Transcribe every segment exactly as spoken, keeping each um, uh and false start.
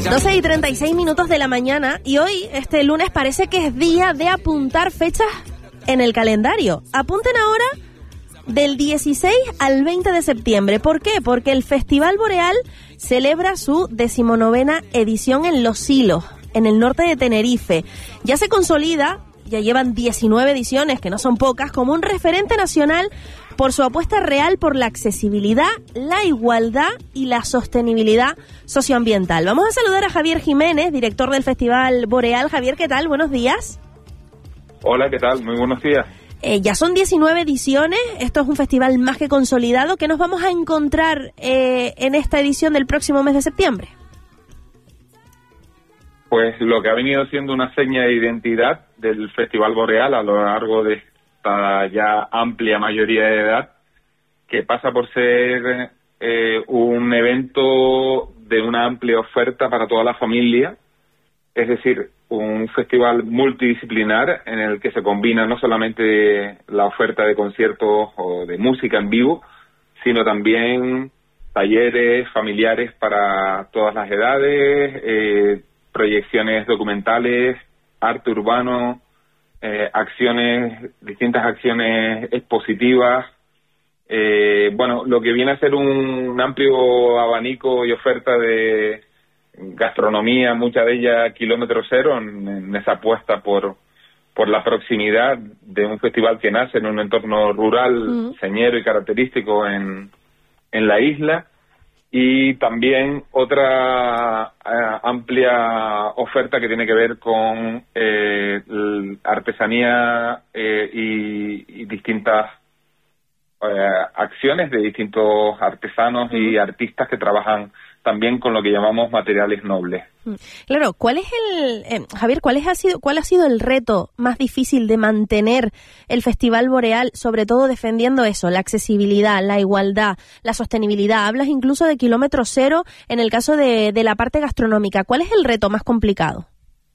doce y treinta y seis minutos de la mañana y hoy, este lunes, parece que es día de apuntar fechas en el calendario. Apunten ahora del dieciséis al veinte de septiembre. ¿Por qué? Porque el Festival Boreal celebra su decimonovena edición en Los Silos, en el norte de Tenerife. Ya se consolida, ya llevan diecinueve ediciones, que no son pocas, como un referente nacional por su apuesta real por la accesibilidad, la igualdad y la sostenibilidad socioambiental. Vamos a saludar a Javier Jiménez, director del Festival Boreal. Javier, ¿qué tal? Buenos días. Hola, ¿qué tal? Muy buenos días. Eh, ya son diecinueve ediciones, esto es un festival más que consolidado. ¿Qué nos vamos a encontrar eh, en esta edición del próximo mes de septiembre? Pues lo que ha venido siendo una seña de identidad del Festival Boreal a lo largo de esta ya amplia mayoría de edad, que pasa por ser eh, un evento de una amplia oferta para toda la familia, es decir, un festival multidisciplinar en el que se combina no solamente la oferta de conciertos o de música en vivo, sino también talleres familiares para todas las edades, eh, proyecciones documentales, arte urbano, eh, acciones, distintas acciones expositivas. Eh, bueno, lo que viene a ser un, un amplio abanico y oferta de gastronomía, mucha de ella kilómetro cero, en, en esa apuesta por por la proximidad de un festival que nace en un entorno rural, uh-huh. señero y característico en, en la isla. Y también otra uh, amplia oferta que tiene que ver con eh, artesanía eh, y, y distintas uh, acciones de distintos artesanos uh-huh. y artistas que trabajan también con lo que llamamos materiales nobles. Claro, ¿cuál es el eh, Javier, cuál es, ha sido cuál ha sido el reto más difícil de mantener el Festival Boreal, sobre todo defendiendo eso, la accesibilidad, la igualdad, la sostenibilidad? Hablas incluso de kilómetro cero en el caso de, de la parte gastronómica. ¿Cuál es el reto más complicado?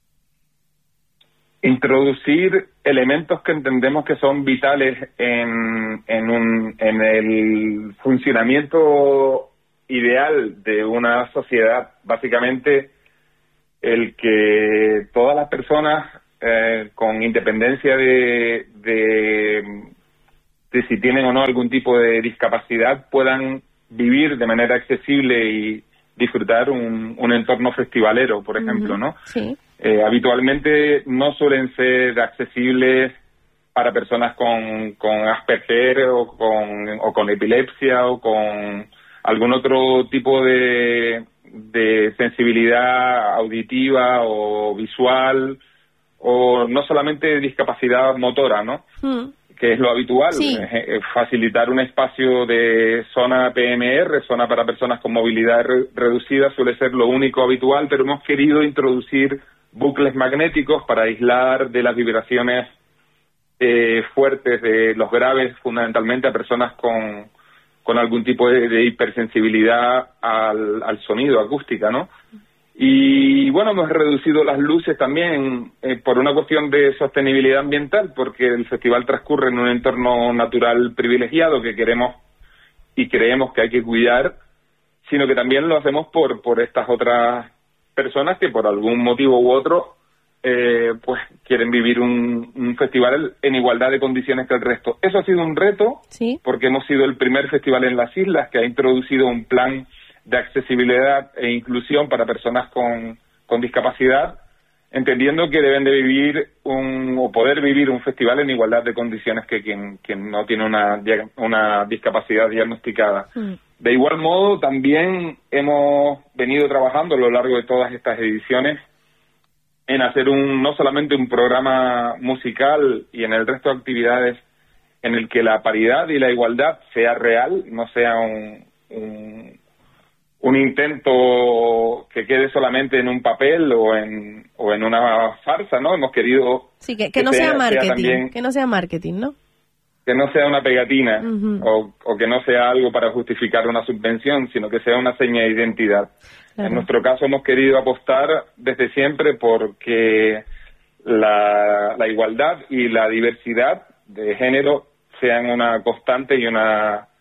Introducir elementos que entendemos que son vitales en, en, un, en el funcionamiento ideal de una sociedad, básicamente el que todas las personas, eh, con independencia de, de, de si tienen o no algún tipo de discapacidad, puedan vivir de manera accesible y disfrutar un, un entorno festivalero, por ejemplo, ¿no? Sí. Eh, habitualmente no suelen ser accesibles para personas con, con Asperger o con, o con epilepsia o con algún otro tipo de, de sensibilidad auditiva o visual, o no solamente discapacidad motora, ¿no? Mm. Que es lo habitual, sí. eh, facilitar un espacio de zona P M R, zona para personas con movilidad re- reducida, suele ser lo único habitual, pero hemos querido introducir bucles magnéticos para aislar de las vibraciones eh, fuertes, de los graves, fundamentalmente a personas con con algún tipo de, de hipersensibilidad al, al sonido, acústica, ¿no? Y bueno, hemos reducido las luces también eh, por una cuestión de sostenibilidad ambiental, porque el festival transcurre en un entorno natural privilegiado que queremos y creemos que hay que cuidar, sino que también lo hacemos por, por estas otras personas que por algún motivo u otro Eh, pues quieren vivir un, un festival en igualdad de condiciones que el resto. Eso ha sido un reto, ¿sí? Porque hemos sido el primer festival en las islas que ha introducido un plan de accesibilidad e inclusión para personas con, con discapacidad, entendiendo que deben de vivir un, o poder vivir un festival en igualdad de condiciones que quien, quien no tiene una, una discapacidad diagnosticada. Mm. De igual modo, también hemos venido trabajando a lo largo de todas estas ediciones en hacer un no solamente un programa musical y en el resto de actividades en el que la paridad y la igualdad sea real, no sea un, un, un intento que quede solamente en un papel o en o en una farsa, ¿no? Hemos querido sí, que, que, que no sea, sea marketing, sea también, que no sea marketing, ¿no? Que no sea una pegatina uh-huh. o, o que no sea algo para justificar una subvención, sino que sea una seña de identidad. Claro. En nuestro caso hemos querido apostar desde siempre porque la, la igualdad y la diversidad de género sean una constante y una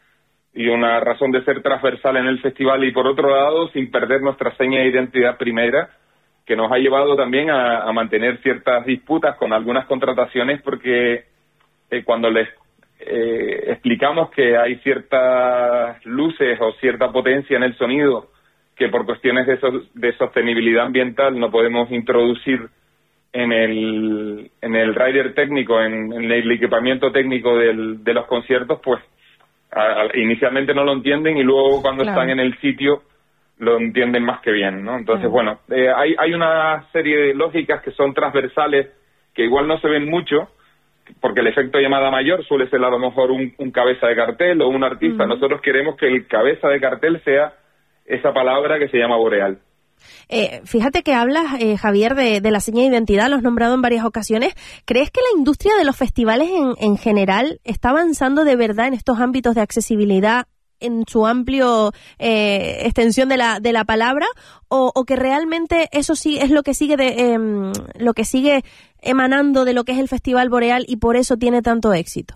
y una razón de ser transversal en el festival, y por otro lado, sin perder nuestra seña de identidad primera, que nos ha llevado también a, a mantener ciertas disputas con algunas contrataciones, porque eh, cuando les eh, explicamos que hay ciertas luces o cierta potencia en el sonido que por cuestiones de, so, de sostenibilidad ambiental no podemos introducir en el en el rider técnico, en, en el equipamiento técnico del, de los conciertos, pues a, a, inicialmente no lo entienden, y luego cuando claro. están en el sitio lo entienden más que bien, ¿no? Entonces, claro. bueno, eh, hay, hay una serie de lógicas que son transversales, que igual no se ven mucho, porque el efecto llamada mayor suele ser a lo mejor un, un cabeza de cartel o un artista. Uh-huh. Nosotros queremos que el cabeza de cartel sea esa palabra que se llama Boreal. Eh, fíjate que hablas, eh, Javier, de, de la seña de identidad, lo has nombrado en varias ocasiones. ¿Crees que la industria de los festivales en, en general está avanzando de verdad en estos ámbitos de accesibilidad en su amplio eh, extensión de la de la palabra, o, o que realmente eso sí es lo que sigue de eh, lo que sigue emanando de lo que es el Festival Boreal y por eso tiene tanto éxito?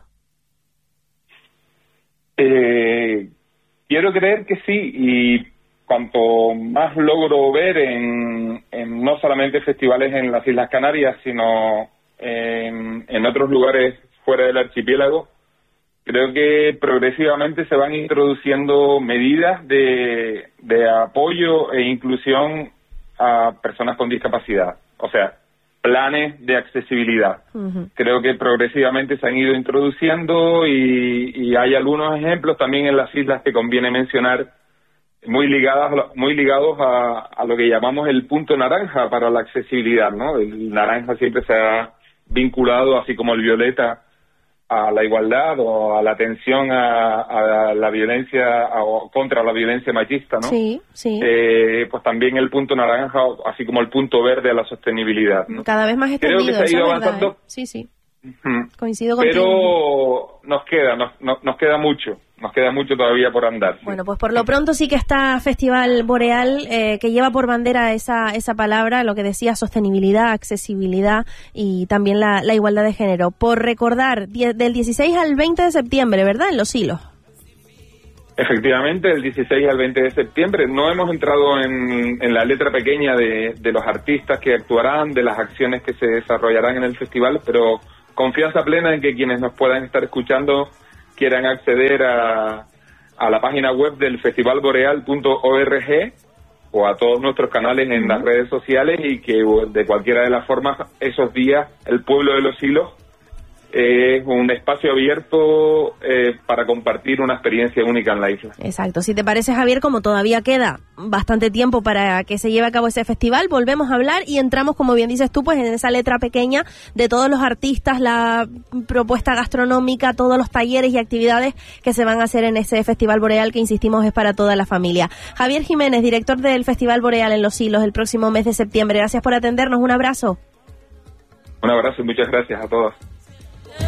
Eh, quiero creer que sí, y cuanto más logro ver en, en no solamente festivales en las Islas Canarias, sino en, en otros lugares fuera del archipiélago, creo que progresivamente se van introduciendo medidas de, de apoyo e inclusión a personas con discapacidad, o sea, planes de accesibilidad. Uh-huh. Creo que progresivamente se han ido introduciendo, y, y hay algunos ejemplos también en las islas que conviene mencionar, muy ligadas muy ligados a, a lo que llamamos el punto naranja para la accesibilidad, ¿no? El naranja siempre se ha vinculado, así como el violeta, a la igualdad o a la atención a, a la violencia o contra la violencia machista, ¿no? Sí, sí. Eh, pues también el punto naranja, así como el punto verde a la sostenibilidad, ¿no? Cada vez más extendido. Creo que se ha ido avanzando. Verdad, ¿eh? Sí, sí. Uh-huh. Coincido contigo. Pero nos queda, nos, nos, nos queda mucho. Nos queda mucho todavía por andar. Bueno, pues por lo pronto sí que está Festival Boreal, eh, que lleva por bandera esa esa palabra, lo que decía, sostenibilidad, accesibilidad y también la, la igualdad de género. Por recordar, die, del dieciséis al veinte de septiembre, ¿verdad? En Los Hilos. Efectivamente, del dieciséis al veinte de septiembre. No hemos entrado en, en la letra pequeña de, de los artistas que actuarán, de las acciones que se desarrollarán en el festival, pero confianza plena en que quienes nos puedan estar escuchando quieran acceder a, a la página web del festival boreal punto org o a todos nuestros canales en uh-huh. las redes sociales, y que de cualquiera de las formas esos días el pueblo de Los Hilos es un espacio abierto eh, para compartir una experiencia única en la isla. Exacto. Si te parece, Javier, como todavía queda bastante tiempo para que se lleve a cabo ese festival, volvemos a hablar y entramos, como bien dices tú, pues en esa letra pequeña de todos los artistas, la propuesta gastronómica, todos los talleres y actividades que se van a hacer en ese Festival Boreal, que insistimos es para toda la familia. Javier Jiménez, director del Festival Boreal en Los Hilos el próximo mes de septiembre. Gracias por atendernos. Un abrazo. Un abrazo y muchas gracias a todos.